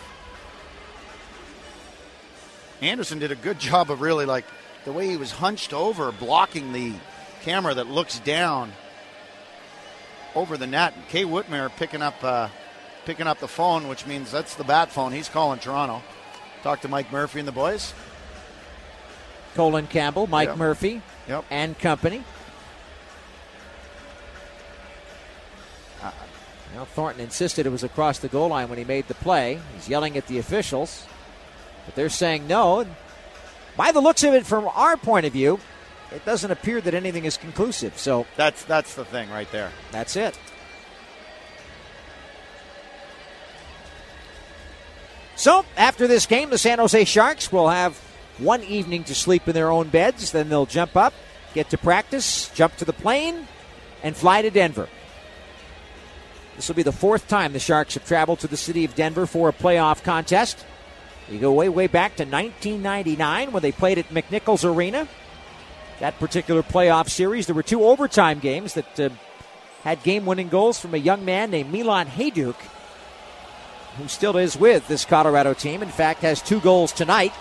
Anderson did a good job of really, like, the way he was hunched over, blocking the camera that looks down over the net. Kay Whitmer picking up the phone, which means that's the bat phone. He's calling Toronto. Talk to Mike Murphy and the boys. Colin Campbell, Mike Murphy, and company. Thornton insisted it was across the goal line when he made the play. He's yelling at the officials, but they're saying no. And by the looks of it, from our point of view, it doesn't appear that anything is conclusive. So that's the thing right there. That's it. So after this game, the San Jose Sharks will have one evening to sleep in their own beds. Then they'll jump up, get to practice, jump to the plane, and fly to Denver. This will be the 4th time the Sharks have traveled to the city of Denver for a playoff contest. You go way, way back to 1999 when they played at McNichols Arena. That particular playoff series, there were 2 overtime games that had game-winning goals from a young man named Milan Hajduk, who still is with this Colorado team. In fact, has 2 goals tonight.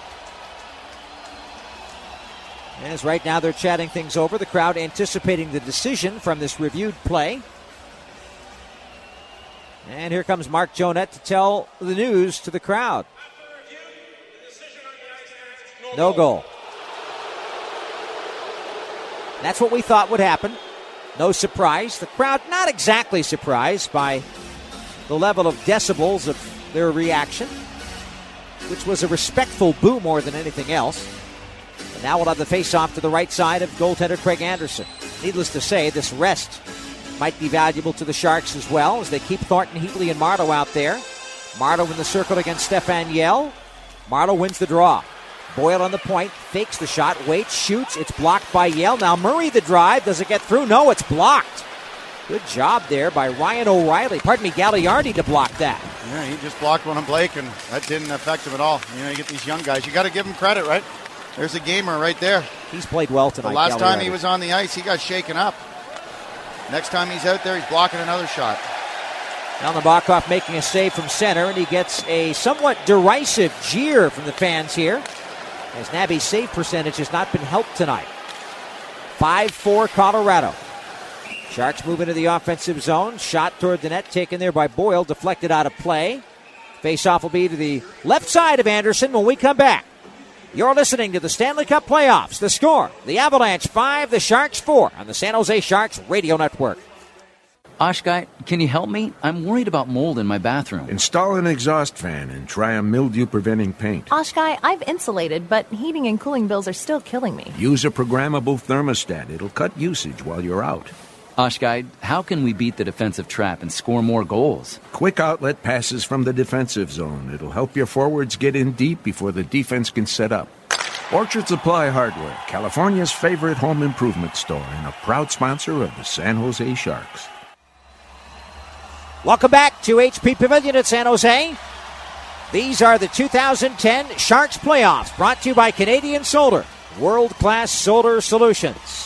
As right now they're chatting things over, the crowd anticipating the decision from this reviewed play. And here comes Mark Jonette to tell the news to the crowd. No goal. That's what we thought would happen. No surprise. The crowd not exactly surprised by the level of decibels of their reaction, which was a respectful boo more than anything else. And now we'll have the face-off to the right side of goaltender Craig Anderson. Needless to say, this rest might be valuable to the Sharks as well as they keep Thornton, Heatley, and Marleau out there. Marleau in the circle against Stefan Yell. Marleau wins the draw. Boyle on the point, fakes the shot, waits, shoots. It's blocked by Yell. Now Murray the drive. Does it get through? No, it's blocked. Good job there by Ryan O'Reilly. Gagliardi to block that. Yeah, he just blocked one on Blake, and that didn't affect him at all. You get these young guys. You got to give them credit, right? There's a gamer right there. He's played well tonight. The last time he was on the ice, he got shaken up. Next time he's out there, he's blocking another shot. Now Nabokov making a save from center, and he gets a somewhat derisive jeer from the fans here, as Nabby's save percentage has not been helped tonight. 5-4 Colorado. Sharks move into the offensive zone. Shot toward the net, taken there by Boyle, deflected out of play. Face-off will be to the left side of Anderson when we come back. You're listening to the Stanley Cup Playoffs. The score, the Avalanche 5, the Sharks 4 on the San Jose Sharks Radio Network. Oshguy, can you help me? I'm worried about mold in my bathroom. Install an exhaust fan and try a mildew-preventing paint. Oshguy, I've insulated, but heating and cooling bills are still killing me. Use a programmable thermostat. It'll cut usage while you're out. Oshguy, how can we beat the defensive trap and score more goals? Quick outlet passes from the defensive zone. It'll help your forwards get in deep before the defense can set up. Orchard Supply Hardware, California's favorite home improvement store and a proud sponsor of the San Jose Sharks. Welcome back to HP Pavilion at San Jose. These are the 2010 Sharks playoffs, brought to you by Canadian Solar, world-class solar solutions.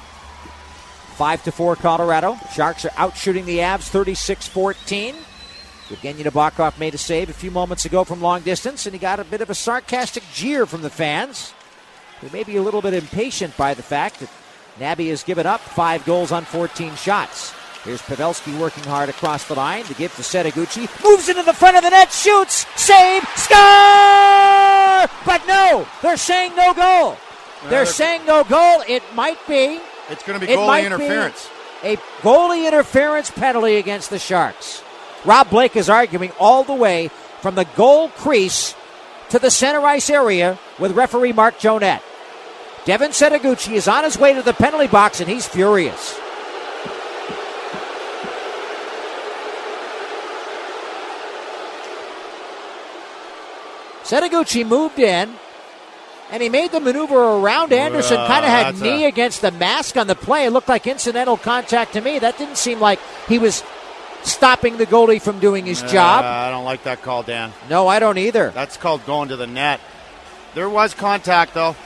5-4 Colorado. Sharks are out shooting the Avs 36-14. Evgeny Nabokov made a save a few moments ago from long distance, and he got a bit of a sarcastic jeer from the fans, who may be a little bit impatient by the fact that Nabby has given up 5 goals on 14 shots. Here's Pavelski working hard across the line to give to Setaguchi. Moves into the front of the net, shoots, save, score! But no, they're saying no goal. They're saying no goal. It might be. It's going to be goalie interference. A goalie interference penalty against the Sharks. Rob Blake is arguing all the way from the goal crease to the center ice area with referee Mark Jonette. Devin Setaguchi is on his way to the penalty box, and he's furious. Setaguchi moved in, and he made the maneuver around Anderson, kind of had knee against the mask on the play. It looked like incidental contact to me. That didn't seem like he was stopping the goalie from doing his job. I don't like that call, Dan. No, I don't either. That's called going to the net. There was contact, though.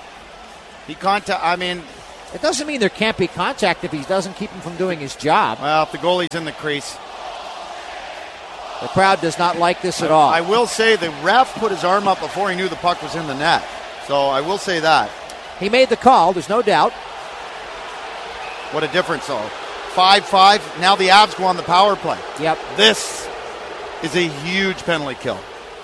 It doesn't mean there can't be contact if he doesn't keep him from doing his job. Well, if the goalie's in the crease. The crowd does not like this at all. I will say the ref put his arm up before he knew the puck was in the net. So I will say that. He made the call, there's no doubt. What a difference, though. 5-5. Now the Avs go on the power play. Yep. This is a huge penalty kill.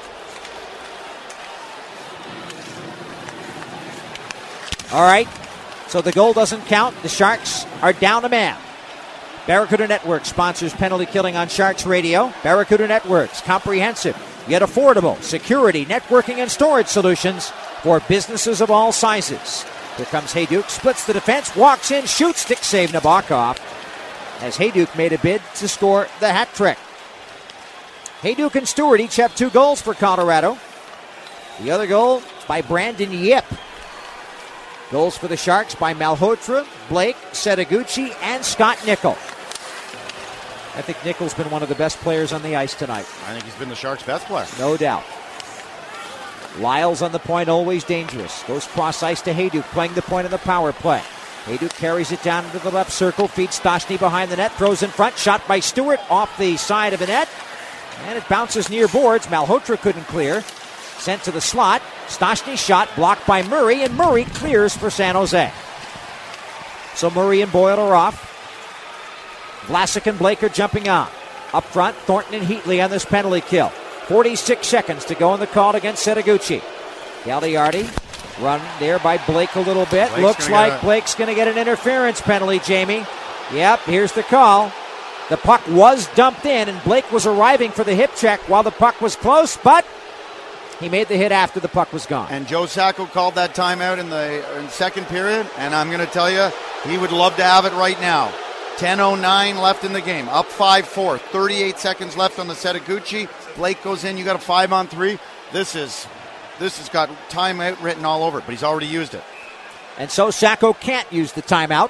All right. So the goal doesn't count. The Sharks are down a man. Barracuda Networks sponsors penalty killing on Sharks Radio. Barracuda Networks, comprehensive yet affordable security, networking, and storage solutions for businesses of all sizes. Here comes Hayduk, splits the defense, walks in, shoots, stick save Nabokov, as Hayduk made a bid to score the hat trick. Hayduk and Stewart each have 2 goals for Colorado. The other goal by Brandon Yip. Goals for the Sharks by Malhotra, Blake, Setaguchi, and Scott Nickel. I think Nickel's been one of the best players on the ice tonight. I think he's been the Sharks' best player. No doubt. Lyles on the point, always dangerous. Goes cross ice to Hayduk, playing the point of the power play. Hayduk carries it down into the left circle, feeds Stastny behind the net, throws in front, shot by Stewart off the side of the net, and it bounces near boards. Malhotra couldn't clear. Sent to the slot. Stastny shot blocked by Murray, and Murray clears for San Jose. So Murray and Boyle are off. Vlasic and Blake are jumping on. Up front, Thornton and Heatley on this penalty kill. 46 seconds to go in the call against Setaguchi. Gagliardi run there by Blake a little bit. Looks like Blake's going to get an interference penalty, Jamie. Yep, here's the call. The puck was dumped in, and Blake was arriving for the hip check while the puck was close, but he made the hit after the puck was gone. And Joe Sacco called that timeout in the second period, and I'm going to tell you, he would love to have it right now. 10:09 left in the game. Up 5-4. 38 seconds left on the Setaguchi. Blake goes in. You got a 5-on-3. This has got timeout written all over it, but he's already used it. And so Sacco can't use the timeout.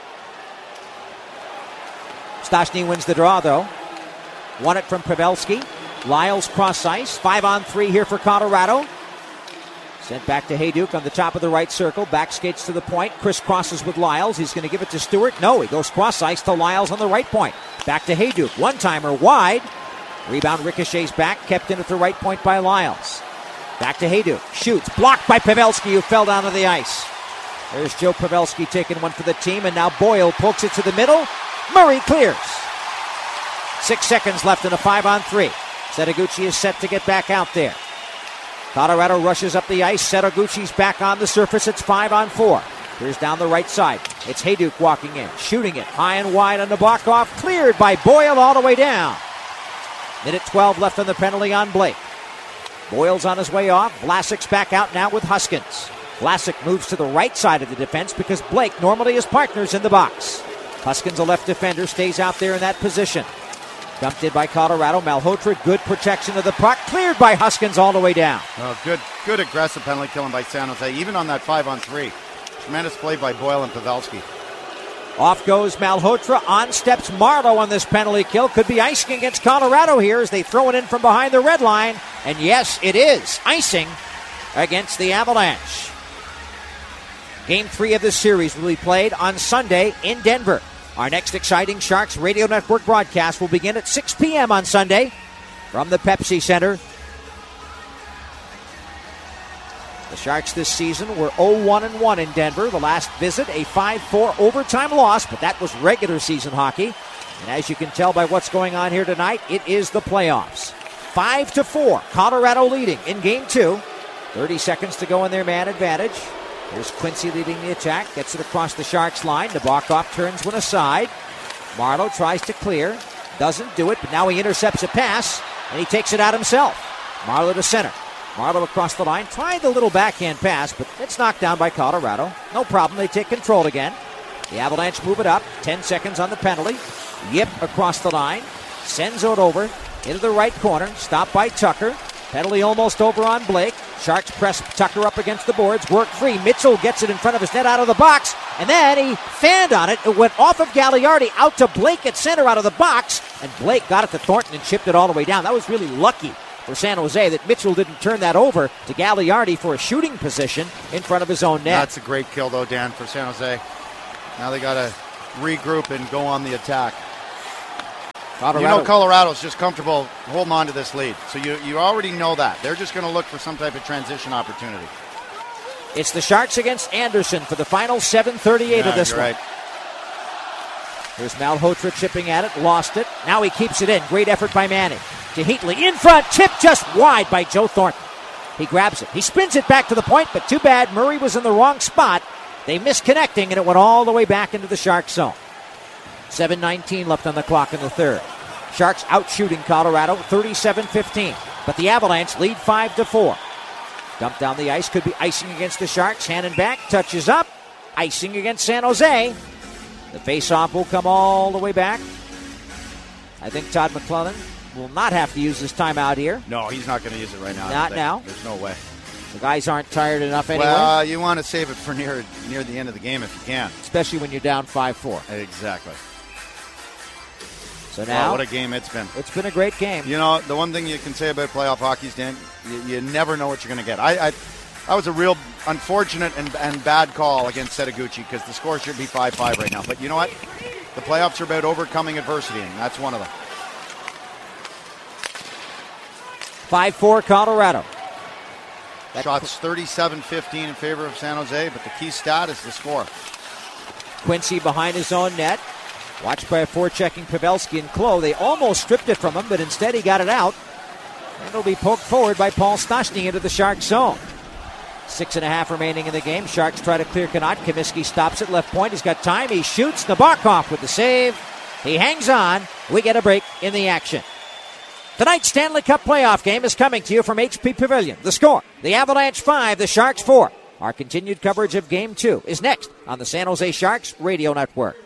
Stastny wins the draw, though. Won it from Pavelski. Lyles cross ice. 5-on-3 here for Colorado. Sent back to Hayduk on the top of the right circle. Back skates to the point. Crisscrosses with Lyles. He's going to give it to Stewart. No, he goes cross ice to Lyles on the right point. Back to Hayduk. One-timer wide. Rebound ricochets back. Kept in at the right point by Lyles. Back to Hayduk. Shoots. Blocked by Pavelski, who fell down to the ice. There's Joe Pavelski taking one for the team. And now Boyle pokes it to the middle. Murray clears. 6 seconds left in a 5-on-3. Setaguchi is set to get back out there. Colorado rushes up the ice. Setaguchi's back on the surface. It's 5-on-4. Here's down the right side. It's Hayduk walking in, shooting it high and wide on Nabokov. Cleared by Boyle all the way down. Minute 12 left on the penalty on Blake. Boyle's on his way off. Vlasic's back out now with Huskins. Vlasic moves to the right side of the defense because Blake normally is partners in the box. Huskins, a left defender, stays out there in that position. Dumped in by Colorado. Malhotra, good protection of the puck. Cleared by Huskins all the way down. Oh, good aggressive penalty killing by San Jose, even on that 5-on-3. Tremendous play by Boyle and Pavelski. Off goes Malhotra. On steps Marleau on this penalty kill. Could be icing against Colorado here as they throw it in from behind the red line. And yes, it is icing against the Avalanche. Game 3 of this series will be played on Sunday in Denver. Our next exciting Sharks Radio Network broadcast will begin at 6 p.m. on Sunday from the Pepsi Center. The Sharks this season were 0-1-1 in Denver. The last visit, a 5-4 overtime loss, but that was regular season hockey. And as you can tell by what's going on here tonight, it is the playoffs. 5-4, Colorado leading in Game 2. 30 seconds to go in their man advantage. Here's Quincy leading the attack. Gets it across the Sharks line. Nabokov turns one aside. Marleau tries to clear. Doesn't do it, but now he intercepts a pass, and he takes it out himself. Marleau to center. Marleau across the line. Tried the little backhand pass, but it's knocked down by Colorado. No problem. They take control again. The Avalanche move it up. 10 seconds on the penalty. Yip across the line. Sends it over into the right corner. Stopped by Tucker. Penalty almost over on Blake. Sharks press Tucker up against the boards. Work free. Mitchell gets it in front of his net out of the box. And then he fanned on it. It went off of Gagliardi out to Blake at center out of the box. And Blake got it to Thornton and chipped it all the way down. That was really lucky for San Jose that Mitchell didn't turn that over to Gagliardi for a shooting position in front of his own net. That's a great kill, though, Dan, for San Jose. Now they got to regroup and go on the attack. Colorado's just comfortable holding on to this lead. So you already know that. They're just going to look for some type of transition opportunity. It's the Sharks against Anderson for the final 7:38 of this one. Right. Here's Malhotra chipping at it, lost it. Now he keeps it in. Great effort by Manning. To Heatley, in front, tipped just wide by Joe Thornton. He grabs it. He spins it back to the point, but too bad Murray was in the wrong spot. They missed connecting, and it went all the way back into the Sharks zone. 7:19 left on the clock in the third. Sharks out shooting Colorado 37-15, but the Avalanche lead 5-4. Dump down the ice, could be icing against the Sharks. Hannon back, touches up, icing against San Jose. The face-off will come all the way back. I think Todd McClellan will not have to use his timeout here. No, he's not going to use it right now. Not now. There's no way. The guys aren't tired enough anyway. Well, you want to save it for near the end of the game if you can. Especially when you're down 5-4. Exactly. So now, what a game it's been. It's been a great game. You know, the one thing you can say about playoff hockey, Dan, you never know what you're going to get. I was a real unfortunate and bad call against Setaguchi because the score should be 5-5 right now. But you know what? The playoffs are about overcoming adversity, and that's one of them. 5-4 Colorado. Shots 37-15 in favor of San Jose, but the key stat is the score. Quincy behind his own net. Watched by a forechecking Pavelski and Klo. They almost stripped it from him, but instead he got it out. And it'll be poked forward by Paul Stastny into the Sharks zone. 6.5 remaining in the game. Sharks try to clear Connaught. Comiskey stops at left point. He's got time. He shoots. Nabokov with the save. He hangs on. We get a break in the action. Tonight's Stanley Cup playoff game is coming to you from HP Pavilion. The score, the Avalanche 5, the Sharks 4. Our continued coverage of Game 2 is next on the San Jose Sharks Radio Network.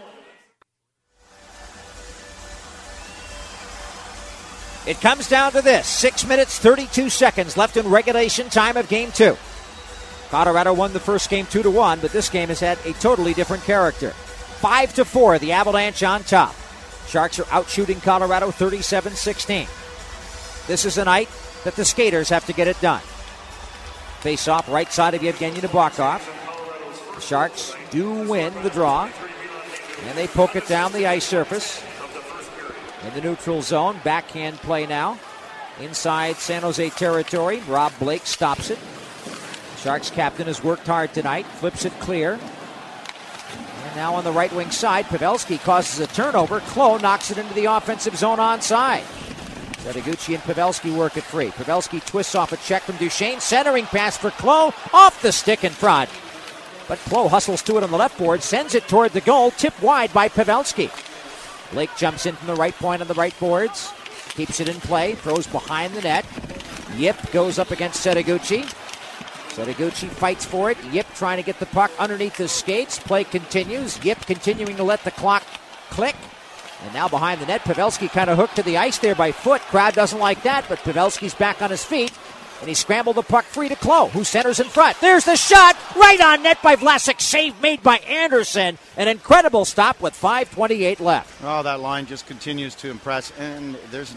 It comes down to this. 6 minutes, 32 seconds left in regulation time of Game 2. Colorado won the first game 2-1, but this game has had a totally different character. 5-4, the Avalanche on top. Sharks are out shooting Colorado 37-16. This is a night that the skaters have to get it done. Face off right side of Yevgeny Nabokov. The Sharks do win the draw, and they poke it down the ice surface. In the neutral zone, backhand play now. Inside San Jose territory, Rob Blake stops it. Sharks captain has worked hard tonight, flips it clear. And now on the right wing side, Pavelski causes a turnover. Klo knocks it into the offensive zone onside. Setaguchi and Pavelski work it free. Pavelski twists off a check from Duchesne. Centering pass for Klo, off the stick in front. But Klo hustles to it on the left board, sends it toward the goal, tipped wide by Pavelski. Blake jumps in from the right point on the right boards. Keeps it in play. Throws behind the net. Yip goes up against Setaguchi. Setaguchi fights for it. Yip trying to get the puck underneath his skates. Play continues. Yip continuing to let the clock click. And now behind the net, Pavelski kind of hooked to the ice there by foot. Crowd doesn't like that, but Pavelski's back on his feet. And he scrambled the puck free to Klo, who centers in front. There's the shot, right on net by Vlasic. Save made by Anderson. An incredible stop with 5:28 left. Oh, that line just continues to impress. And there's,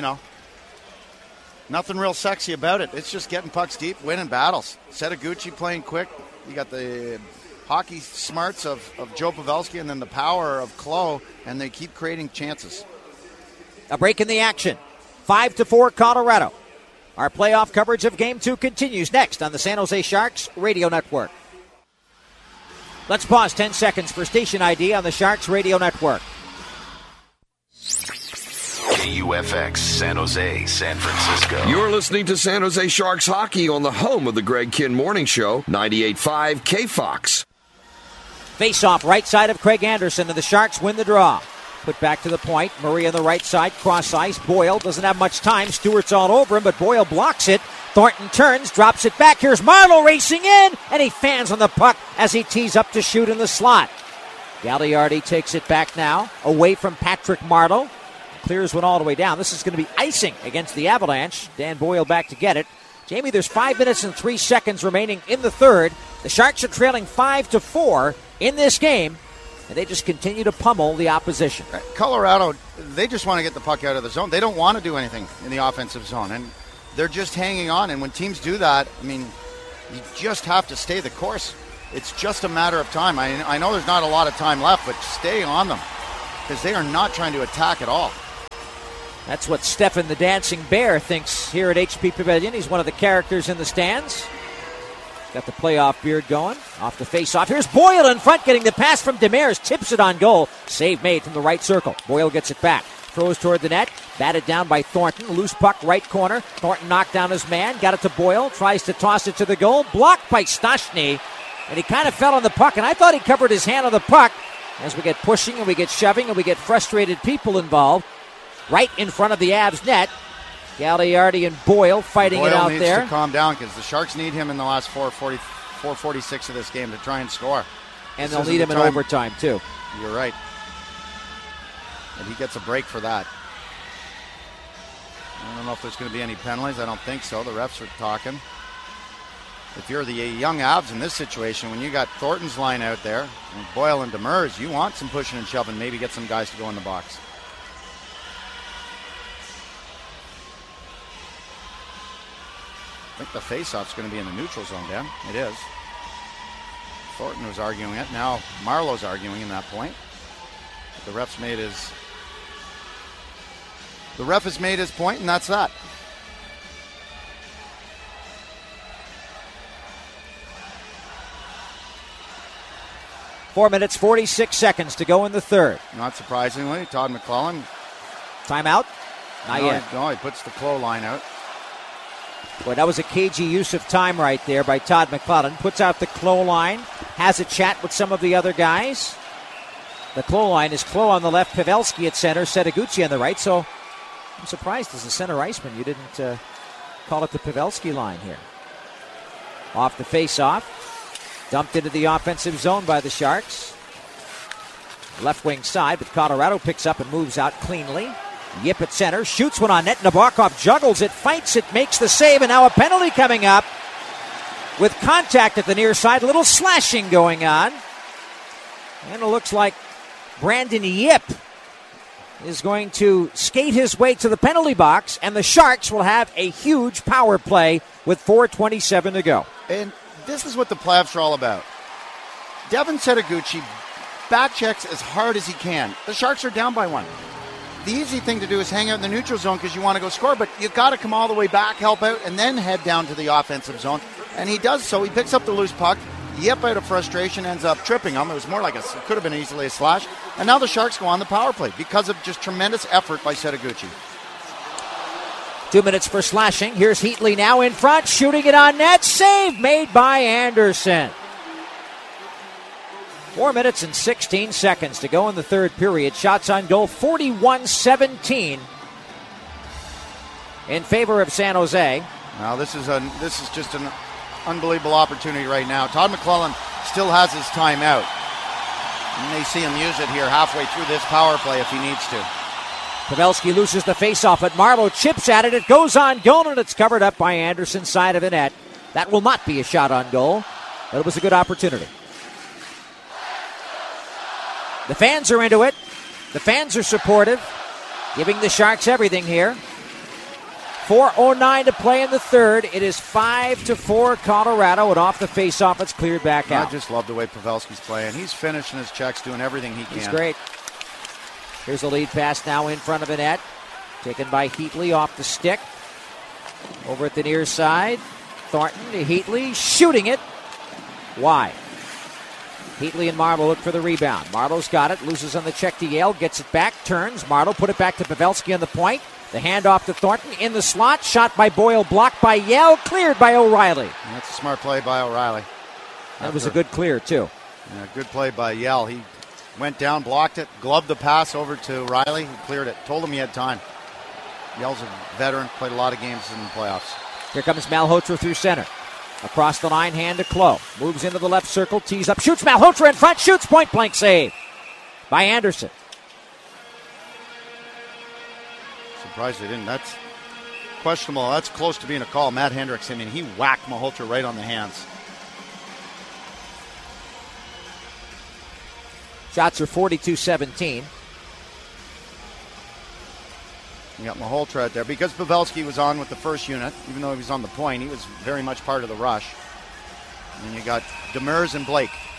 nothing real sexy about it. It's just getting pucks deep, winning battles. Setaguchi playing quick. You got the hockey smarts of Joe Pavelski and then the power of Klo, and they keep creating chances. A break in the action. 5-4 Colorado. Our playoff coverage of Game 2 continues next on the San Jose Sharks Radio Network. Let's pause 10 seconds for station ID on the Sharks Radio Network. KUFX, San Jose, San Francisco. You're listening to San Jose Sharks hockey on the home of the Greg Kihn Morning Show, 98.5 KFOX. Face off right side of Craig Anderson, and the Sharks win the draw. Put back to the point. Murray on the right side, cross ice. Boyle doesn't have much time. Stewart's all over him, but Boyle blocks it. Thornton turns, drops it back. Here's Marleau racing in, and he fans on the puck as he tees up to shoot in the slot. Gagliardi takes it back now, away from Patrick Marleau. clears one all the way down. This is going to be icing against the Avalanche. Dan Boyle back to get it. Jamie, there's 5 minutes and 3 seconds remaining in the third. The Sharks are trailing 5-4 in this game, and they just continue to pummel the opposition. Colorado, they just want to get the puck out of the zone. They don't want to do anything in the offensive zone, and they're just hanging on. And when teams do that, I mean, you just have to stay the course. It's just a matter of time. I know there's not a lot of time left, but stay on them because they are not trying to attack at all. That's what Stefan the Dancing Bear thinks here at HP Pavilion. He's one of the characters in the stands. Got the playoff beard going. Off the face-off. Here's Boyle in front getting the pass from Demers. Tips it on goal. Save made from the right circle. Boyle gets it back. Throws toward the net. Batted down by Thornton. Loose puck right corner. Thornton knocked down his man. Got it to Boyle. Tries to toss it to the goal. Blocked by Stastny. And he kind of fell on the puck. And I thought he covered his hand on the puck. As we get pushing and we get shoving and we get frustrated people involved. Right in front of the Avs net. Gagliardi and Boyle fighting it out there. Boyle needs to calm down because the Sharks need him in the last 4:46 of this game to try and score. And they'll need him in overtime, too. You're right. And he gets a break for that. I don't know if there's going to be any penalties. I don't think so. The refs are talking. If you're the young Avs in this situation, when you got Thornton's line out there, and Boyle and Demers, you want some pushing and shoving, maybe get some guys to go in the box. I think the face-off's going to be in the neutral zone, Dan. It is. Thornton was arguing it. Now Marlowe's arguing in that point. But the ref has made his point, and that's that. Four minutes, 46 seconds to go in the third. Not surprisingly, Todd McLellan. Timeout? Not yet. No, he puts the Clow line out. Boy, that was a cagey use of time right there by Todd McLellan. Puts out the Clow line, has a chat with some of the other guys. The Clow line is Clow on the left, Pavelski at center, Setoguchi on the right. So I'm surprised as a center iceman you didn't call it the Pavelski line here. Off the face-off. Dumped into the offensive zone by the Sharks. Left wing side, but Colorado picks up and moves out cleanly. Yip at center, shoots one on net. Nabokov juggles it, fights it, makes the save, and now a penalty coming up with contact at the near side. A little slashing going on. And it looks like Brandon Yip is going to skate his way to the penalty box, and the Sharks will have a huge power play with 4:27 to go. And this is what the playoffs are all about. Devin Setoguchi back checks as hard as he can. The Sharks are down by one. The easy thing to do is hang out in the neutral zone because you want to go score, but you've got to come all the way back, help out, and then head down to the offensive zone. And he does so. He picks up the loose puck. Yip, out of frustration, ends up tripping him. It was more like it could have been easily a slash. And now the Sharks go on the power play because of just tremendous effort by Setoguchi. 2 minutes for slashing. Here's Heatley now in front, shooting it on net. Save made by Anderson. 4 minutes and 16 seconds to go in the third period. Shots on goal, 41-17 in favor of San Jose. Now this is just an unbelievable opportunity right now. Todd McLellan still has his timeout. You may see him use it here halfway through this power play if he needs to. Pavelski loses the faceoff, but Marlowe chips at it. It goes on goal, and it's covered up by Anderson's side of the net. That will not be a shot on goal, but it was a good opportunity. The fans are into it. The fans are supportive, giving the Sharks everything here. 4:09 to play in the third. It is 5-4 Colorado, and off the faceoff, it's cleared back out. I just love the way Pavelski's playing. He's finishing his checks, doing everything he can. He's great. Here's the lead pass now in front of the net. Taken by Heatley off the stick. Over at the near side. Thornton to Heatley, shooting it wide. Heatley and Marlowe look for the rebound. Marlowe's got it, loses on the check to Yale, gets it back, turns. Marlowe put it back to Pavelski on the point. The handoff to Thornton in the slot. Shot by Boyle, blocked by Yale, cleared by O'Reilly. And that's a smart play by O'Reilly. That was a good clear, too. Yeah, good play by Yale. He went down, blocked it, gloved the pass over to Riley, he cleared it. Told him he had time. Yale's a veteran, played a lot of games in the playoffs. Here comes Malhotra through center. Across the line, hand to Clow. Moves into the left circle, tees up, shoots. Malhotra in front, shoots. Point blank save by Anderson. surprised they didn't. That's questionable. That's close to being a call. Matt Hendricks, I mean, he whacked Malhotra right on the hands. Shots are 42-17. You got Malhotra out there. Because Pavelski was on with the first unit, even though he was on the point, he was very much part of the rush. And you got Demers and Blake.